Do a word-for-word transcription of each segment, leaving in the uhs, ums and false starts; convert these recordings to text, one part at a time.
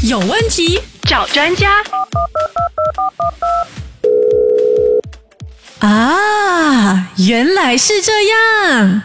有问题找专家。啊，原来是这样。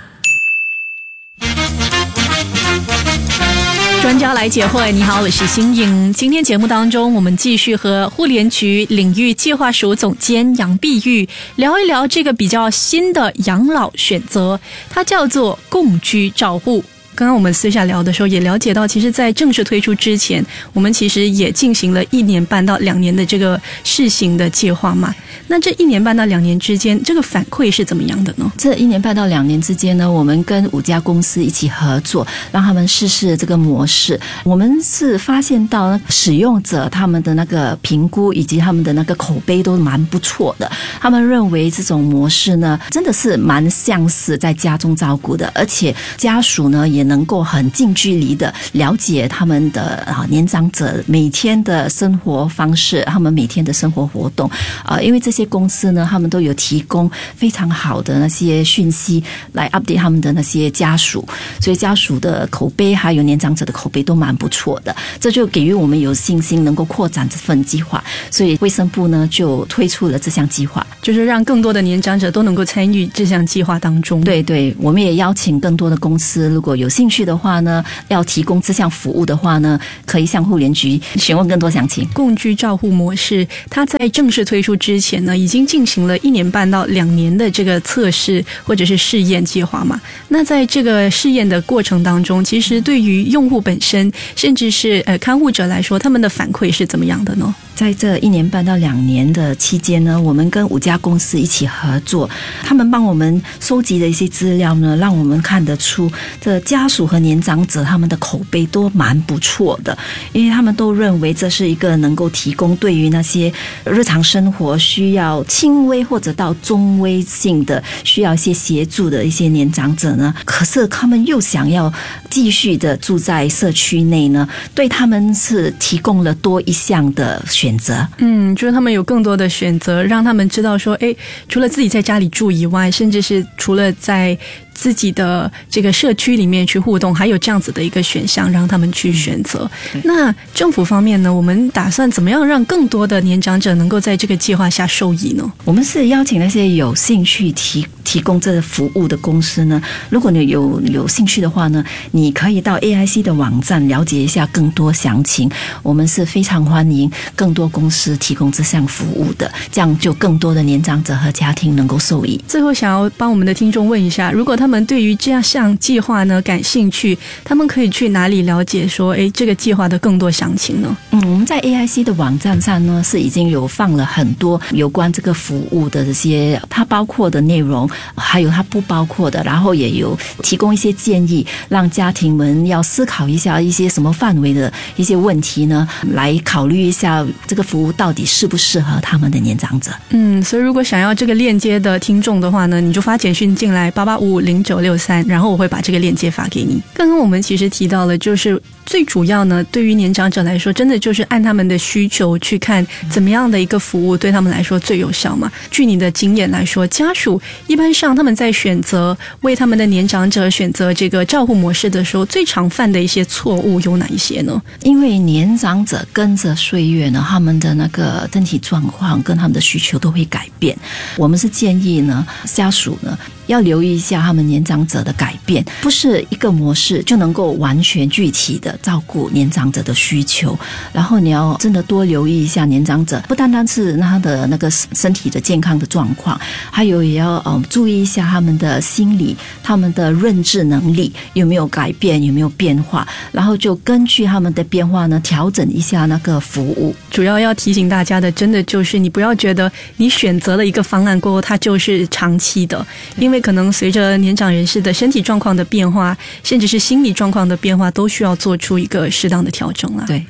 专家来解惑，你好，我是新颖。今天节目当中，我们继续和互联局领域计划署总监杨碧玉聊一聊这个比较新的养老选择，它叫做共居照护。刚刚我们私下聊的时候也了解到，其实在正式推出之前，我们其实也进行了一年半到两年的这个试行的计划嘛。那这一年半到两年之间，这个反馈是怎么样的呢？ 这一年半到两年之间呢，我们跟五家公司一起合作，让他们试试这个模式。我们是发现到使用者他们的那个评估以及他们的那个口碑都蛮不错的。他们认为这种模式呢，真的是蛮像是在家中照顾的，而且家属呢也能够很近距离的了解他们的啊年长者每天的生活方式，他们每天的生活活动啊，因为这些公司呢，他们都有提供非常好的那些讯息来 update 他们的那些家属，所以家属的口碑还有年长者的口碑都蛮不错的，这就给予我们有信心能够扩展这份计划，所以卫生部呢就推出了这项计划， 就是让更多的年长者都能够参与这项计划当中。 对对，我们也邀请更多的公司，如果有兴趣的话呢，要提供这项服务的话呢，可以向互联局询问更多详情。 共居照护模式，它在正式推出之前呢，已经进行了一年半到两年的这个测试或者是试验计划嘛。那在这个试验的过程当中，其实对于用户本身，甚至是呃看护者来说，他们的反馈是怎么样的呢？ 在这一年半到两年的期间呢，我们跟五家公司一起合作，他们帮我们收集的一些资料呢，让我们看得出这家属和年长者他们的口碑都蛮不错的，因为他们都认为这是一个能够提供对于那些日常生活需要轻微或者到中微性的需要一些协助的一些年长者呢，可是他们又想要继续的住在社区内呢，对他们是提供了多一项的选择。 嗯，就是他们有更多的选择，让他们知道说，诶，除了自己在家里住以外，甚至是除了在自己的这个社区里面去互动，还有这样子的一个选项让他们去选择。那政府方面呢，我们打算怎么样让更多的年长者能够在这个计划下受益呢？ 我们是邀请那些有兴趣提提供这个服务的公司呢，如果你有有兴趣的话呢，你可以到 A I C 的网站了解一下更多详情。我们是非常欢迎更多公司提供这项服务的，这样就更多的年长者和家庭能够受益。 最后想要帮我们的听众问一下，如果他们对于这样项计划呢感兴趣，他们可以去哪里了解说，诶，这个计划的更多详情呢？ 嗯，我们在 A I C 的网站上呢，是已经有放了很多有关这个服务的这些它包括的内容，还有它不包括的，然后也有提供一些建议，让家庭们要思考一下一些什么范围的一些问题呢，来考虑一下这个服务到底适不适合他们的年长者。 嗯，所以如果想要这个链接的听众的话呢，你就发简讯进来八八五五零九六三，然后我会把这个链接发给你。刚刚我们其实提到了，就是最主要呢，对于年长者来说，真的就是按他们的需求去看怎么样的一个服务对他们来说最有效嘛。据你的经验来说，家属一般上他们在选择为他们的年长者选择这个照护模式的时候，最常犯的一些错误有哪一些呢？ 因为年长者跟着岁月呢，他们的那个身体状况跟他们的需求都会改变。我们是建议呢，家属呢要留意一下他们年长者的改变，不是一个模式就能够完全具体的照顾年长者的需求。然后你要真的多留意一下年长者，不单单是他的那个身体的健康的状况，还有也要、呃、注意一下他们的心理、他们的认知能力有没有改变，有没有变化，然后就根据他们的变化呢，调整一下那个服务。 主要要提醒大家的，真的就是你不要觉得你选择了一个方案过后，它就是长期的，因为可能随着年长人士的身体状况的变化，甚至是心理状况的变化，都需要做出一个适当的调整啦。 对，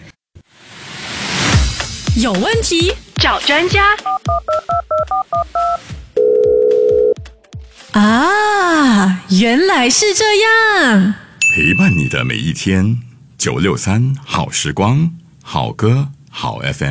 有问题找专家。啊，原来是这样。 陪伴你的每一天，九六三好时光，好歌好 F M。